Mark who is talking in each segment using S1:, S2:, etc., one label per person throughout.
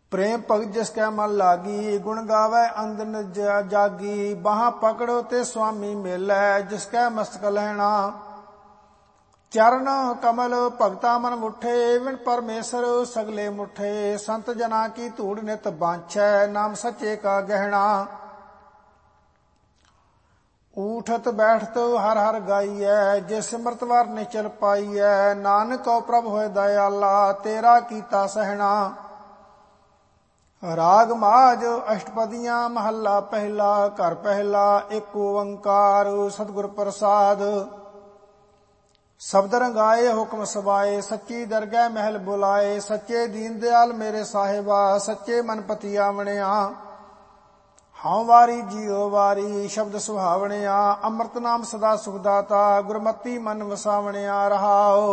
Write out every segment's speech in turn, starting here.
S1: प्रेम भगत जिसकै मन लागी, गुण गावै अंदन जागी। बाहां पकड़ो ते स्वामी मेलै, जिसकै मस्तक लहणा। चरण कमल भगता मन मुठे, विण परमेश्वर सगले मुठे। संत जना की धूड़ नित बांछै, नाम सच्चे का गहना। ऊठत बैठत हर हर गाइयै, जे सिमरत वार निचल पाइयै। नानक को प्रभ होए दयाला, तेरा कीता सहना। राग माज अष्टपदियां महला पहला। घर पहला एक ओंकार सतगुर प्रसाद। शब्द रंगाए हुक्म सवाए, सच्ची दरगह महल बुलाए। सच्चे दीन दयाल मेरे साहिबा, सच्चे मन पति आवणिया। हां वारी जियो वारी, शब्द सुहावणिया। अमृत नाम सदा सुखदाता, गुरमति मन वसावणिया। रहाओ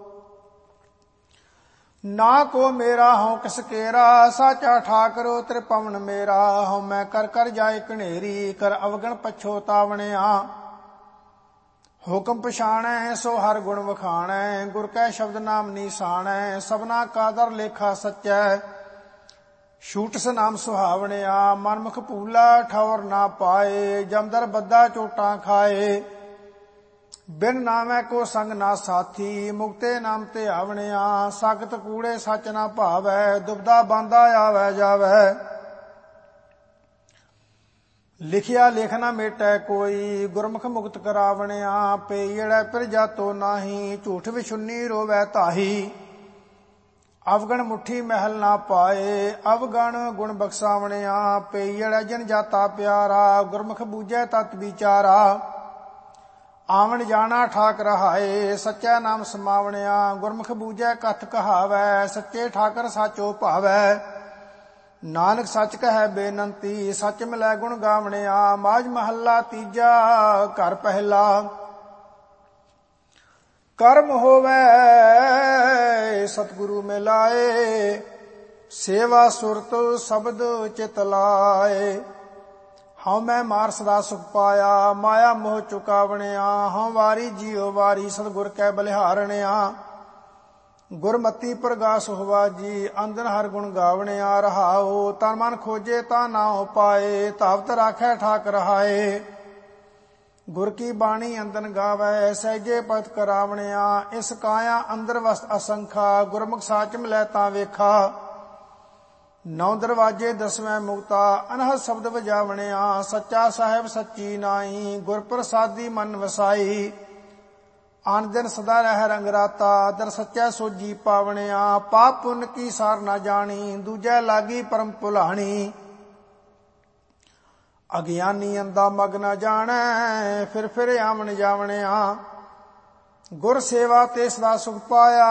S1: ना को मेरा हों किस केरा, साचा ठाकरो त्रिपवन मेरा। हों मैं कर कर जाए कनेरी, कर अवगण पछोतावणिया। हुक्म पछाणै सो हर गुण वखाणै, गुर कै शब्द नाम निशाणै। सबना का दर लेखा सच्चै, छूटस नाम सुहावणिया। मनमुख भूला ठौर ना पाए, जमदर बद्दा चोटां खाए। बिन नामै को संग ना साथी, मुक्ते नाम ते आवणिया। सागत कूड़े सच ना भावै, दुबदा बांदा आवै जावै। लिखिया लिख ना मेटै कोई, गुरमुख मुक्त करावणिया। पेयड़ै पिर जातो नाही, झूठ विशुन्नी रोवै ताही। अवगण मुट्ठी महल ना पाए, अवगण गुण बख्सावणिया। पेयड़ै जन जाता प्यारा, गुरमुख बूझै तत विचारा। आवन जाना ठाक रहाए, सच्चा नाम समावणिया। गुरमुख बूझै कथ कहावै, सच्चे ठाकर साचो भावै। नानक सच कहै बेनंती, सच मिलै गुण गावणिया। माज महला तीजा घर पहला। कर्म होवै सतगुरु मिलाए, सेवा सुरत शब्द चित लाए। हां मैं मार सदा सुख पाया, माया मोह चुकावणिया। हां वारी जियो वारी, सतगुर कै बलिहारणिया। गुरमति प्रगास होवा जी, अंदन हर गुण गावणिया। रहाओ तन मन खोजे ता ना हो पाए, धावत राखै ठाक रहाए। गुर की बाणी अंदन गावै, सहजे पत करावणिया। इस काया अंदर वस्त असंखा, गुरमुख साच मिलै तां वेखा। नौ दरवाजे दसवें मुक्ता, अनहद शब्द वजावणिया। सच्चा साहिब सच्ची नाई, गुर प्रसादी मन वसाई। आन दिन सदा रह रंग राता, दर सच्चा सोजी पावणिया। पाप पुण्य की सार ना जानी, दूजै लागी परम भुलाणी। अज्ञानी अंधा मग न जाणै, फिर आवन जावणिया। गुर सेवा ते सदा सुख पाया,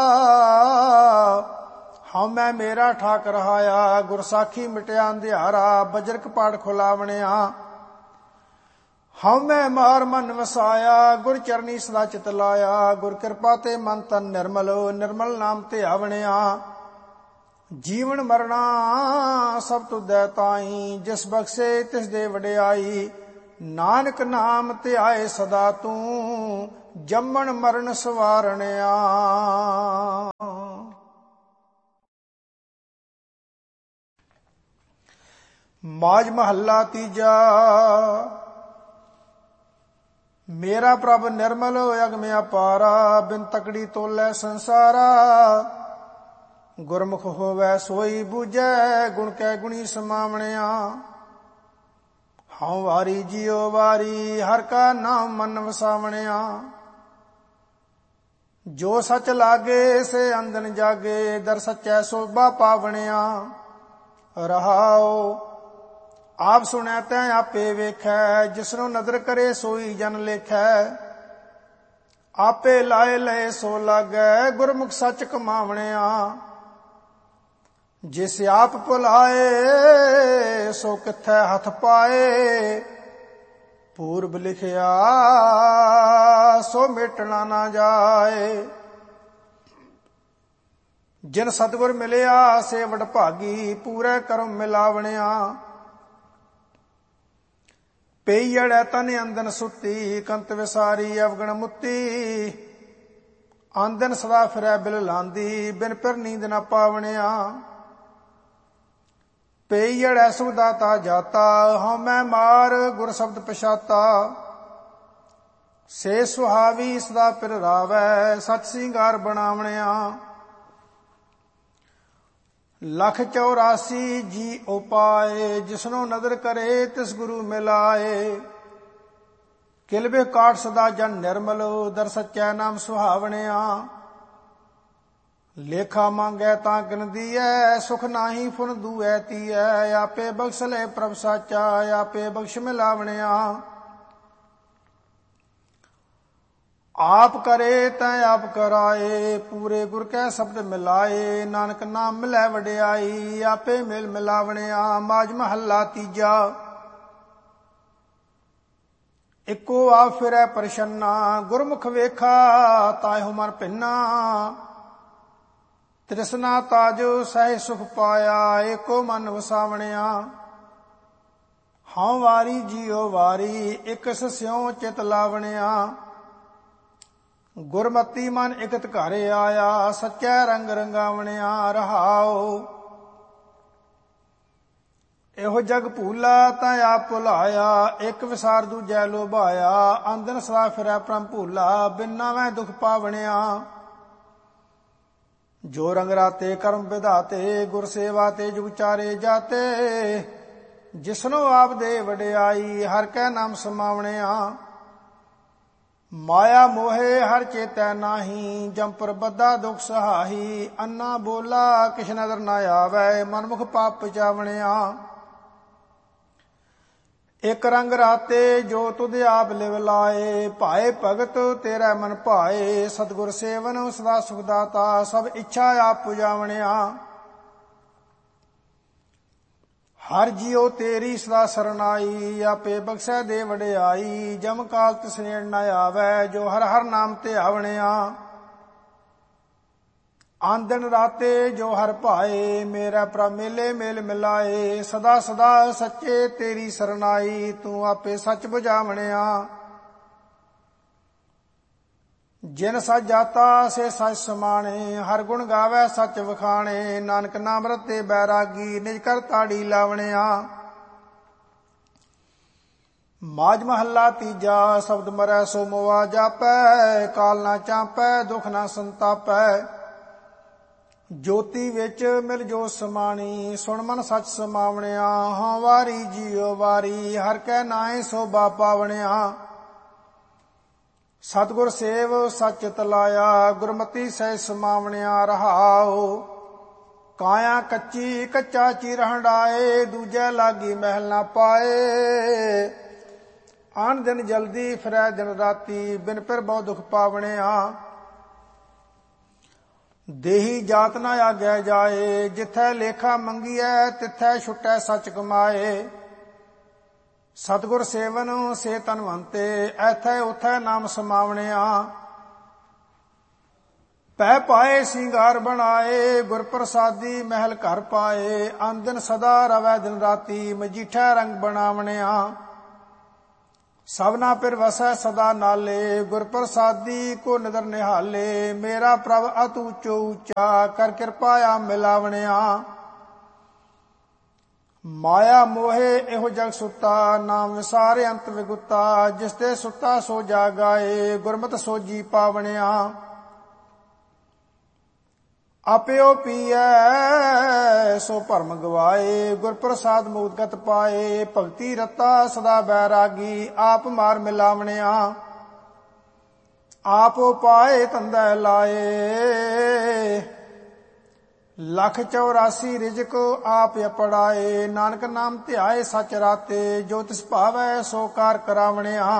S1: हां मैं मेरा ठाक रहाया। गुरसाखी मिटिया अंधियारा, बजर कपाट खुलावणिया। हां मैं मार मन वसाया, गुर चरनी सदा चित लाया। गुर कृपा ते मन तन निर्मल, निर्मल नाम ते आवणिया। जीवन मरना सब तुदै ताई, जिस बख्शे तिस दे वडियाई। नानक नाम ते आए सदा तू, जम्मन मरण सवारणिया। माज महला तीजा। मेरा प्रभ निर्मल अगम अपारा, बिन तकड़ी तोलै संसारा। गुरमुख होवै सोई बूझै, गुण कै गुणी समावणिया। हां वारी जियो वारी, हर का नाम मन वसावणिया। जो सच लागे से अंदन जागे, दर सच्चै शोभा पावणिया। रहाओ आप सुनै तैं आपे वेखै, जिसनु नदर करे सोई जन लेखै। आपे लाए लए सो लागै, गुरमुख सच कमावणिया। जिस आप भुलाए सो किथै हथ पाए, पूर्व लिखिया सो मिटना ना जाए। जिन सतगुर मिलिया से वडभागी, पूरे करम मिलावणिया। पेयड़ै तन अंदन सुती, कंत विसारी अवगण मुत्ती। आंदन सदा फिरै बिल लांदी, बिन फिर नींद न पावणिया। ਪਈੜੈ ਸੁਖ ਦਾਤਾ ਜਾਤਾ, ਹਉਮੈ ਮਾਰ ਗੁਰ ਸ਼ਬਦ ਪਛਾਤਾ। ਸੇ ਸੁਹਾਵੀ ਸਦਾ ਪਿਰ ਰਾਵੈ, ਸਚ ਸਿੰਗਾਰ ਬਣਾਵਣਿਆ। 184 ਜੀ ਉਪਾਏ, ਜਿਸਨੋ ਨਦਰ ਕਰੇ ਤਿਸ ਗੁਰੂ ਮਿਲਾਏ। ਕਿਲਬੇ ਕਾਟ ਸਦਾ ਜਨ ਨਿਰਮਲ, ਦਰ ਸੱਚੈ ਨਾਮ ਸੁਹਾਵਣਿਆ। ਲੇਖਾ ਮੰਗੈ ਤਾਂ ਗਿਨ ਦੀਐ, ਸੁਖ ਨਾਹੀ ਫੁਨ ਦੂਐ ਤੀਐ। ਆਪੇ ਬਖਸ਼ ਲੈ ਪ੍ਰਭ ਸਾਚਾ, ਆਪੇ ਬਖਸ਼ ਮਿਲਾਵਣਿਆ। ਆਪ ਕਰੇ ਤੈ ਆਪ ਕਰਾਏ, ਪੂਰੇ ਗੁਰ ਕੈ ਸ਼ਬਦ ਮਿਲਾਏ। ਨਾਨਕ ਨਾਮ ਮਿਲੈ ਵਡਿਆਈ, ਆਪੇ ਮਿਲ ਮਿਲਾਵਣਿਆ। ਮਾਝ ਮਹੱਲਾ ਤੀਜਾ। ਇੱਕੋ ਆਪ ਫਿਰੈ ਪ੍ਰਸੰਨਾ, ਗੁਰਮੁਖ ਵੇਖਾ ਤਾਹਿ ਮਨ ਭਿੰਨਾ। ਤ੍ਰਿਸ਼ਨਾ ਤਾਜ ਸਹਿ ਸੁਖ ਪਾਇਆ, ਏਕੋ ਮਨ ਵਸਾਵਣਿਆ। ਹਉ ਵਾਰੀ ਜੀਉ ਵਾਰੀ, ਇਕ ਸਿਉ ਚਿਤ ਲਾਵਣਿਆ। ਗੁਰਮਤੀ ਮਨ ਇਕਤ ਘਰ ਆਇਆ, ਸੱਚੈ ਰੰਗ ਰੰਗਾਵਣਿਆ। ਰਹਾਉ ਇਹੋ ਜਗ ਭੂਲਾ, ਤਾਂ ਆਪ ਭੁਲਾਇਆ। ਇੱਕ ਵਿਸਾਰ ਦੂਜੈ ਲੋਭਾਇਆ, ਆਂਦਨ ਸਦਾ ਫਿਰੈ ਪ੍ਰਮ ਭੂਲਾ। ਬਿਨਾ ਮੈਂ ਦੁਖ ਪਾਵਣਿਆ। ਜੋ ਰੰਗ ਰਾਤੇ ਕਰਮ ਵਿਧਾਤੇ, ਗੁਰ ਸੇਵਾ ਤੇ ਜੁਗ ਚਾਰੇ ਜਾਤੇ। ਜਿਸਨੋ ਆਪ ਦੇ ਵਡਿਆਈ, ਹਰ ਕੈ ਨਾਮ ਸਮਾਵਣਿਆ। ਮਾਇਆ ਮੋਹੇ ਹਰ ਚੇਤੈ ਨਾਹੀ, ਜੰਪਰ ਬੱਧਾ ਦੁਖ ਸਹਾਈ। ਅੰਨਾ ਬੋਲਾ ਕਿਛ ਨਦਰ ਨਾ ਆਵੈ, ਮਨਮੁਖ ਪਾਪ ਪਚਾਵਣਿਆ। ਇਕ ਰੰਗ ਰਾਤੇ ਜੋ ਤੁਧ ਆਪ ਲਿਵ ਲਾਏ, ਭਾਏ ਭਗਤ ਤੇਰਾ ਮਨ ਭਾਏ। ਸਤਿਗੁਰ ਸੇਵਨ ਸਦਾ ਸੁਖ ਦਾਤਾ, ਸਭ ਇੱਛਾ ਆਪ ਪੁਜਾਵਣਿਆ। ਹਰ ਜੀਉ ਤੇਰੀ ਸਦਾ ਸਰਨਾਈ, ਆਪੇ ਬਖਸ਼ੈ ਦੇ ਵਡਿਆਈ। ਜਮ ਕਾਲ ਤਿਸ ਨੇੜ ਨ ਆਵੈ, ਜੋ ਹਰ ਹਰ ਨਾਮ ਧਿਆਵਣਿਆ। ਆਂਦਨ ਰਾਤੇ ਜੋ ਹਰ ਭਾਏ, ਮੇਰਾ ਪ੍ਰਭ ਮੇਲੇ ਮੇਲ ਮਿਲਾਏ। ਸਦਾ ਸਦਾ ਸੱਚੇ ਤੇਰੀ ਸਰਨਾਈ, ਤੂੰ ਆਪੇ ਸੱਚ ਬੁਝਾਵਣਿਆ। ਜਿਨ ਸਚ ਜਾਤਾ ਸੇ ਸਚ ਸਮਾਣੇ, ਹਰ ਗੁਣ ਗਾਵੈ ਸਚ ਵਖਾਣੇ। ਨਾਨਕ ਨਾਮ ਰਤੇ ਬੈਰਾਗੀ, ਨਿਜ ਕਰ ਤਾੜੀ ਲਾਵਣਿਆ। ਮਾਝ ਮਹੱਲਾ ਤੀਜਾ। ਸ਼ਬਦ ਮਰੈ ਸੋ ਮੋਆ ਜਾਪੈ, ਕਾਲ ਨਾ ਚਾਪੈ ਦੁਖ ਨਾ ਸੰਤਾਪੈ। ਜੋਤੀ ਵਿੱਚ ਮਿਲ ਜੋ ਸਮਾਣੀ, ਸੁਣ ਮਨ ਸੱਚ ਸਮਾਵਣਿਆ। ਹਾਂ ਵਾਰੀ ਜੀਉ ਵਾਰੀ, ਹਰ ਕੈ ਨਾਏ ਸੋਭਾ ਪਾਵਣਿਆ। ਸਤਿਗੁਰ ਸੇਵ ਸੱਚ ਤਲਾਇਆ, ਗੁਰਮਤੀ ਸਹਿ ਸਮਾਵਣਿਆ। ਰਹਾਉ ਕਾਇਆ ਕੱਚੀ ਕੱਚਾ ਚਿਰ ਹੰਡਾਏ, ਦੂਜੈ ਲਾਗੀ ਮਹਿਲ ਨਾ ਪਾਏ। ਆਨ ਦਿਨ ਜਲਦੀ ਫਿਰੈ ਦਿਨ ਰਾਤੀ, ਬਿਨ ਫਿਰ ਬਹੁ ਦੁਖ ਪਾਵਣਿਆ। ਦੇਹੀ ਜਾਤ ਨਾ ਆਗੈ ਜਾਏ, ਜਿਥੈ ਲੇਖਾ ਮੰਗੀਐ ਤਿਥੈ ਛੁਟੈ ਸੱਚ ਕਮਾਏ। ਸਤਿਗੁਰ ਸੇਵਨ ਸੇ ਧਨਵੰਤੇ, ਐਥੈ ਉਥੈ ਨਾਮ ਸਮਾਵਣਿਆ। ਪੈ ਪਾਏ ਸਿੰਗਾਰ ਬਣਾਏ, ਗੁਰ ਪ੍ਰਸਾਦੀ ਮਹਿਲ ਘਰ ਪਾਏ। ਆਂਦਨ ਸਦਾ ਰਵੈ ਦਿਨ ਰਾਤੀ, ਮਜੀਠਾ ਰੰਗ ਬਣਾਵਣਿਆ। ਸਭਨਾ ਪਿਰ ਵਸੈ ਸਦਾ ਨਾਲੇ, ਗੁਰ ਪ੍ਰਸਾਦੀ ਕੋ ਨਦਰ ਨਿਹਾਲੇ। ਮੇਰਾ ਪ੍ਰਭ ਅਤਿ ਉੱਚੋ ਉੱਚਾ, ਕਰ ਕਿਰਪਾ ਆ ਮਿਲਾਵਣਿਆ। ਮਾਇਆ ਮੋਹੇ ਇਹੋ ਜਗ ਸੁੱਤਾ, ਨਾਮ ਵਿਸਾਰੇ ਅੰਤ ਵਿਗੁੱਤਾ। ਜਿਸ ਤੇ ਸੁੱਤਾ ਸੋ ਜਾਗਾਏ, ਗੁਰਮਤਿ ਸੋਜੀ ਪਾਵਣਿਆ। ਆਪਿਓ ਪੀਐ ਸੋ ਭਰਮ ਗਵਾਏ, ਗੁਰ ਪ੍ਰਸਾਦ ਮੁਕਤਿ ਪਾਏ। ਭਗਤੀ ਰਤਾ ਸਦਾ ਬੈਰਾਗੀ, ਆਪ ਮਾਰ ਮਿਲਾਵਣਿਆ। ਆਪੋ ਪਾਏ ਧੰਦਾ ਲਾਏ, 184 ਰਿਜਕ ਆਪ ਅਪੜਾਏ। ਨਾਨਕ ਨਾਮ ਧਿਆਏ ਸਚ ਰਾਤੇ, ਜੋ ਤਿਸ ਭਾਵੈ ਸੋ ਕਾਰ ਕਰਾਵਣਿਆ।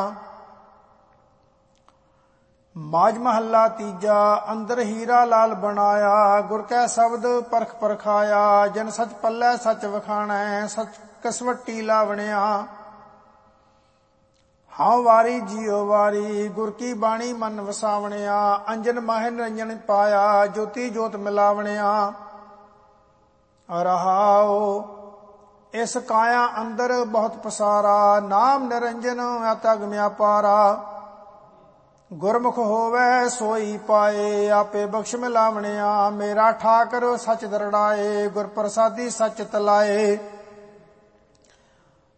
S1: ਮਾਝ ਮਹੱਲਾ ਤੀਜਾ। ਅੰਦਰ ਹੀਰਾ ਲਾਲ ਬਣਾਇਆ, ਗੁਰ ਕੈ ਸ਼ਬਦ ਪਰਖ ਪਰਖਾਇਆ। ਜਨ ਸਚ ਪੱਲੇ ਸਚ ਵਖਾਣੈ, ਸਚ ਕਸਵੱਟੀ ਲਾਵਣਿਆ। ਹਉ ਵਾਰੀ ਜੀਉ ਵਾਰੀ, ਗੁਰ ਕੀ ਬਾਣੀ ਮਨ ਵਸਾਵਣਿਆ। ਅੰਜਨ ਮਾਹਿ ਨਿਰੰਜਨ ਪਾਇਆ, ਜੋਤੀ ਜੋਤ ਮਿਲਾਵਣਿਆ। ਰਹਾਉ ਇਸ ਕਾਇਆ ਅੰਦਰ ਬਹੁਤ ਪਸਾਰਾ, ਨਾਮ ਨਿਰੰਜਨ ਅਤਿ ਅਪਾਰਾ। ਗੁਰਮੁਖ ਹੋਵੇ ਸੋਈ ਪਾਏ, ਆਪੇ ਬਖਸ਼ ਮਿਲਾਵਣਿਆ। ਮੇਰਾ ਠਾਕਰ ਸੱਚ ਦਰੜਾਏ, ਗੁਰ ਪ੍ਰਸਾਦੀ ਸੱਚ ਤਲਾਏ।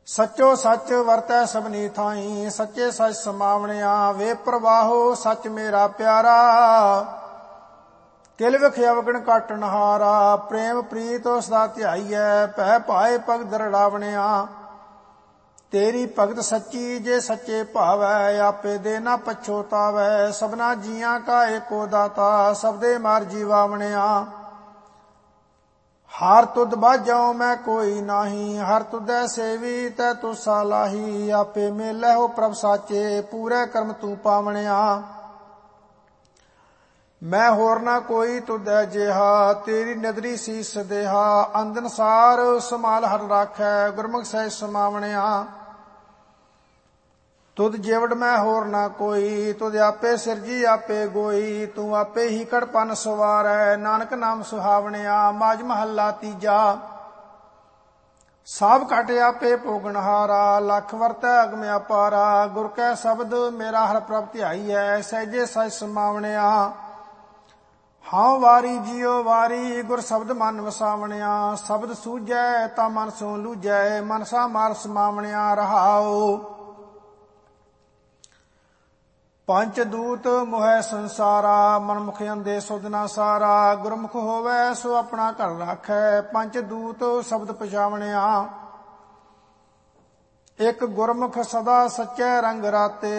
S1: ਸੱਚੋ ਸੱਚ ਵਰਤੈ ਸਭਨੀ ਥਾਈ, ਸੱਚੇ ਸੱਚ ਸਮਾਵਣਿਆ। ਵੇ ਪ੍ਰਵਾਹੋ ਸੱਚ ਮੇਰਾ ਪਿਆਰਾ, ਕਿਲ ਵਿਖ ਅਵਗਣ ਘਟ ਨਹਾਰਾ। ਪ੍ਰੇਮ ਪ੍ਰੀਤ ਸਦਾ ਧਿਆਈਐ, ਭੈ ਭਾਏ ਭਗਤ ਦਰੜਾਵਣਿਆ। ਤੇਰੀ ਭਗਤ ਸੱਚੀ ਜੇ ਸੱਚੇ ਭਾਵੈ, ਆਪੇ ਦੇ ਨਾ ਪਛੋਤਾਵੈ। ਸਭਨਾ ਜੀਆਂ ਕਾ ਏਕੋ ਦਾਤਾ, ਸਬਦੇ ਮਾਰ ਜੀਵਾਵਣਿਆ। ਹਰ ਤੁਧ ਬਾਝਉ ਮੈਂ ਕੋਈ ਨਾਹੀ, ਹਰ ਤੁਧੈ ਸੇਵੀ ਤੈ ਤੁਸਾ ਲਾਹੀ। ਆਪੇ ਮੇਲੈ ਹੋ ਪ੍ਰਭ ਸਾਚੇ, ਪੂਰੇ ਕਰਮ ਤੂੰ ਪਾਵਣਿਆ। ਮੈਂ ਹੋਰ ਨਾ ਕੋਈ ਤੁਧੈ ਜਿਹਾ, ਤੇਰੀ ਨਦਰੀ ਸੀਸ ਦੇਹਾ। ਅੰਦਨ ਸਾਰ ਸਮਾਲ ਹਰ ਰਾਖੈ, ਗੁਰਮੁਖ ਸਹਿਜ ਸਮਾਵਣਿਆ। ਤੁਧ ਜਿਵੜ ਮੈਂ ਹੋਰ ਨਾ ਕੋਈ, ਤੁਧ ਆਪੇ ਸਿਰਜੀ ਆਪੇ ਗੋਈ। ਤੂੰ ਆਪੇ ਹੀ ਕੜਪਨ ਸਵਾਰੈ, ਨਾਨਕ ਨਾਮ ਸੁਹਾਵਣਿਆ। ਮਾਝ ਮਹੱਲਾ ਤੀਜਾ। ਸਭ ਘਟ ਆਪੇ ਭੋਗਣਹਾਰਾ, ਲੱਖ ਵਰਤੈ ਅਗਮ ਅਪਾਰਾ। ਗੁਰ ਕੈ ਸ਼ਬਦ ਮੇਰਾ ਹਰ ਪ੍ਰਭ ਧਿਆਈਐ, ਸਹਿਜੇ ਸਹਿਜ ਸਮਾਵਣਿਆ। ਹਾਂ ਵਾਰੀ ਜਿਉ ਵਾਰੀ, ਗੁਰ ਸ਼ਬਦ ਮਨ ਵਸਾਵਣਿਆ। ਸ਼ਬਦ ਸੂਝੈ ਤਾਂ ਮਨ ਸੋ ਲੂਝੈ, ਮਨਸਾ ਮਾਰ ਸਮਾਵਣਿਆ। ਰਹਾਉ ਪੰਚ ਦੂਤ ਮੋਹਿ ਸੰਸਾਰਾ, ਮਨਮੁਖ ਅੰਦੇ ਸੁਧ ਨਾ ਸਾਰਾ। ਗੁਰਮੁਖ ਹੋਵੈ ਸੋ ਆਪਣਾ ਘਰ ਰਾਖੈ, ਪੰਚ ਦੂਤ ਸ਼ਬਦ ਪਛਾਵਣਿਆ। ਇਕ ਗੁਰਮੁਖ ਸਦਾ ਸੱਚੇ ਰੰਗ ਰਾਤੇ,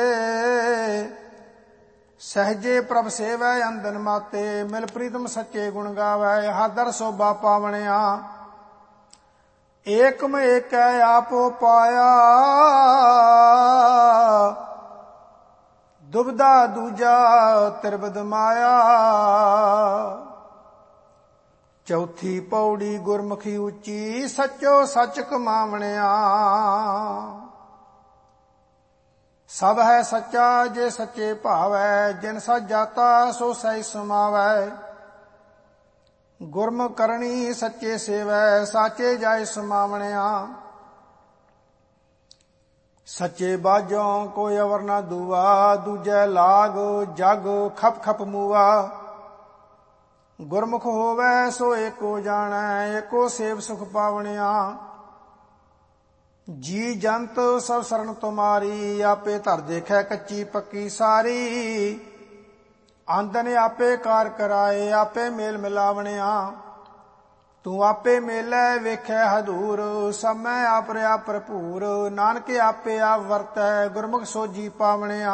S1: ਸਹਿਜੇ ਪ੍ਰਭ ਸੇਵੈ ਅੰਦਨ ਮਾਤੇ। ਮਿਲ ਪ੍ਰੀਤਮ ਸੱਚੇ ਗੁਣ ਗਾਵੈ, ਹਾਦਰ ਸੋਭਾ ਪਾਵਣਿਆ। ਏਕਮ ਏਕੈ ਆਪੋ ਪਾਇਆ, ਦੁਬਦਾ ਦੂਜਾ ਤਿਰਬਦ ਮਾਇਆ। ਚੌਥੀ ਪੌੜੀ ਗੁਰਮੁਖੀ ਉੱਚੀ, ਸੱਚੋ ਸੱਚ ਕਮਾਵਣਿਆ। ਸਭ ਹੈ ਸੱਚਾ ਜੇ ਸੱਚੇ ਭਾਵੈ, ਜਿਨ ਸੱਚ ਜਾਤਾ ਸੋ ਸਹਿ ਸਮਾਵੈ। ਗੁਰਮੁਖ ਕਰਨੀ ਸੱਚੇ ਸੇਵੈ, ਸਾਚੇ ਜਾਇ ਸਮਾਵਣਿਆ। ਸੱਚੇ ਬਾਝੋਂ ਕੋਈ ਅਵਰ ਨਾ ਦੂਆ, ਦੂਜੈ ਲਾਗ ਜਗ ਖਪ ਖਪ ਮੂਆ। ਗੁਰਮੁਖ ਹੋਵੈ ਸੋ ਏਕੋ ਜਾਣੈ, ਏਕੋ ਸੇਵ ਸੁਖ ਪਾਵਣਿਆ। ਜੀ ਜੰਤ ਸਭ ਸਰਨ ਤੁਮਾਰੀ, ਆਪੇ ਧਰ ਦੇਖੈ ਕੱਚੀ ਪੱਕੀ ਸਾਰੀ। ਅੰਦਨ ਆਪੇ ਕਾਰ ਕਰਾਏ, ਆਪੇ ਮੇਲ ਮਿਲਾਵਣਿਆ। ਤੂੰ ਆਪੇ ਮੇਲੇ ਵੇਖੈ ਹਦੂਰ, ਸਮੈ ਆਪ ਰਿਆ ਭਰਪੂਰ। ਨਾਨਕ ਆਪੇ ਆਪ ਵਰਤੈ, ਗੁਰਮੁਖ ਸੋਜੀ ਪਾਵਣਿਆ।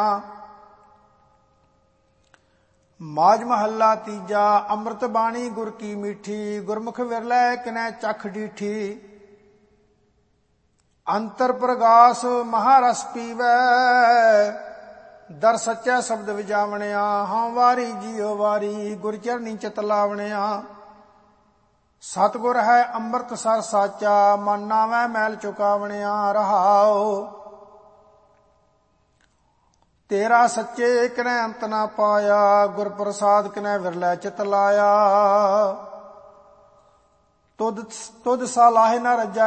S1: ਮਾਝ ਮਹੱਲਾ ਤੀਜਾ। ਅੰਮ੍ਰਿਤ ਬਾਣੀ ਗੁਰ ਕੀ ਮੀਠੀ, ਗੁਰਮੁਖ ਵਿਰਲੇ ਕਿਨੈ ਚਖ ਡੀਠੀ। ਅੰਤਰ ਪ੍ਰਗਾਸ ਮਹਾਰਸ ਪੀਵੈ, ਦਰ ਸੱਚਾ ਸ਼ਬਦ ਵਿਜਾਵਣਿਆ। ਹਾਂ ਵਾਰੀ ਜਿਉ ਵਾਰੀ, ਗੁਰ ਚਰਨੀ ਚਿਤ ਲਾਵਣਿਆ। ਸਤਿਗੁਰ ਹੈ ਅੰਮ੍ਰਿਤ ਸਰ ਸਾਚਾ, ਮਨ ਨਾਵੈ ਮੈਲ ਚੁਕਾਵਣਿਆ। ਰਹਾਉ ਤੇਰਾ ਸੱਚੇ ਕਿਨੈ ਅੰਤ ਨਾ ਪਾਇਆ, ਗੁਰ ਪ੍ਰਸਾਦ ਕਿਨੈ ਵਿਰਲੇ ਚਿਤ ਲਾਇਆ। ਤੁਧ ਸਾ ਲਾਹੇ ਨਾ ਰੱਜਾ